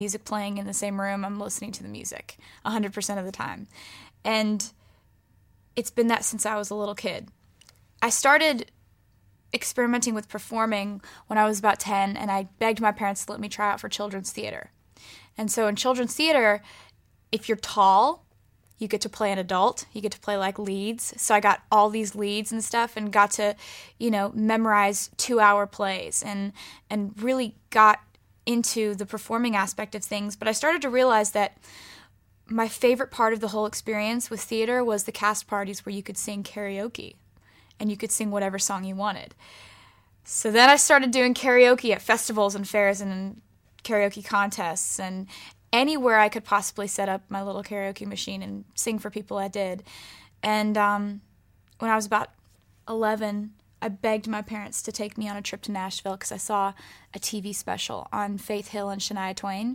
music playing in the same room, I'm listening to the music 100% of the time. And it's been that since I was a little kid. I started experimenting with performing when I was about 10, and I begged my parents to let me try out for children's theater. And so in children's theater, if you're tall, you get to play an adult. You get to play like leads. So I got all these leads and stuff and got to, memorize 2-hour plays and really got into the performing aspect of things. But I started to realize that my favorite part of the whole experience with theater was the cast parties where you could sing karaoke and you could sing whatever song you wanted. So then I started doing karaoke at festivals and fairs and karaoke contests, and anywhere I could possibly set up my little karaoke machine and sing for people, I did. And when I was about 11, I begged my parents to take me on a trip to Nashville because I saw a TV special on Faith Hill and Shania Twain.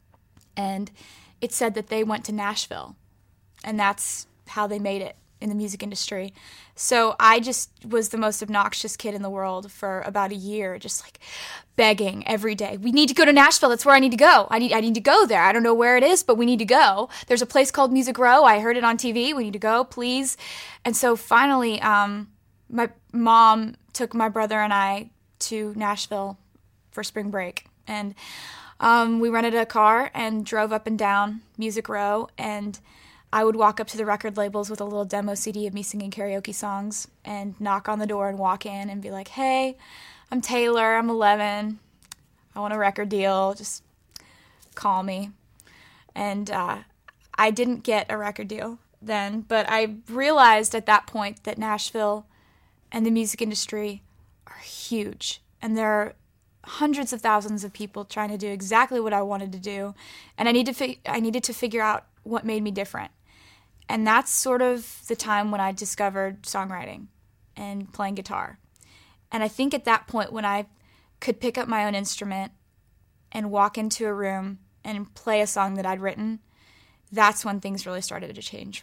And it said that they went to Nashville, and that's how they made it in the music industry. So I just was the most obnoxious kid in the world for about a year, just like begging every day. We need to go to Nashville. That's where I need to go. I need to go there. I don't know where it is, but we need to go. There's a place called Music Row. I heard it on TV. We need to go, please. And so finally, my mom took my brother and I to Nashville for spring break. And we rented a car and drove up and down Music Row, and I would walk up to the record labels with a little demo CD of me singing karaoke songs and knock on the door and walk in and be like, hey, I'm Taylor, I'm 11, I want a record deal, just call me. And I didn't get a record deal then, but I realized at that point that Nashville and the music industry are huge, and there are hundreds of thousands of people trying to do exactly what I wanted to do, and I needed to figure out what made me different. And that's sort of the time when I discovered songwriting and playing guitar. And I think at that point, when I could pick up my own instrument and walk into a room and play a song that I'd written, that's when things really started to change for me.